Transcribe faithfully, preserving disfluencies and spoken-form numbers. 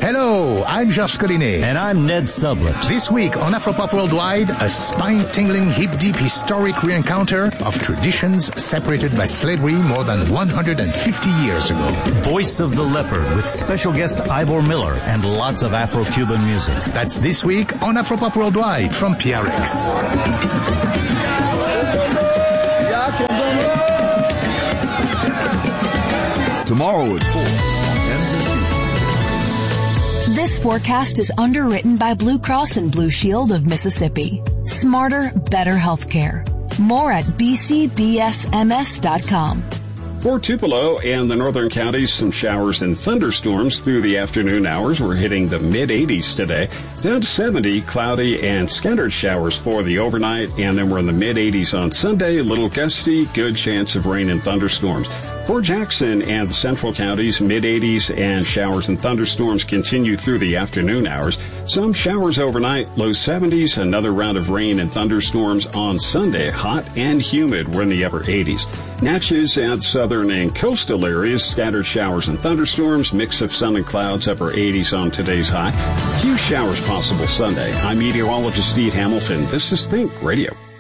Hello, I'm Georges Collinet. And I'm Ned Sublett. This week on Afropop Worldwide, a spine-tingling, hip-deep historic re-encounter of traditions separated by slavery more than one hundred fifty years ago. Voice of the Leopard with special guest Ivor Miller and lots of Afro-Cuban music. That's this week on Afropop Worldwide from P R X. Tomorrow at four. This forecast is underwritten by Blue Cross and Blue Shield of Mississippi. Smarter, better healthcare. More at b c b s m s dot com. For Tupelo and the northern counties, some showers and thunderstorms through the afternoon hours. We're hitting the mid eighties today. Down to seventy, cloudy and scattered showers for the overnight. And then we're in the mid eighties on Sunday. A little gusty, good chance of rain and thunderstorms. For Jackson and the central counties, mid eighties and showers and thunderstorms continue through the afternoon hours. Some showers overnight, low seventies. Another round of rain and thunderstorms on Sunday. Hot and humid. We're in the upper eighties. Natchez and southern and coastal areas, scattered showers and thunderstorms, mix of sun and clouds, upper eighties on today's high. Few showers possible Sunday. I'm meteorologist Steve Hamilton. This is Think Radio.